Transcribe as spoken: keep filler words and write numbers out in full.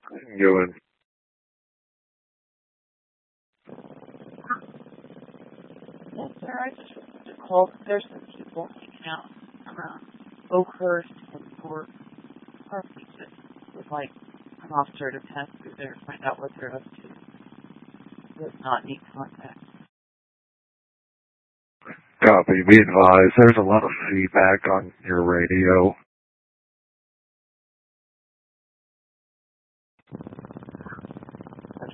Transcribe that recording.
Go in. Yes, sir. I just wanted to call. There's some people hanging out around Oakhurst and Fort Harvey that would like an officer to pass through there and find out what they're up to. Does not need contact. Copy. Be advised, there's a lot of feedback on your radio.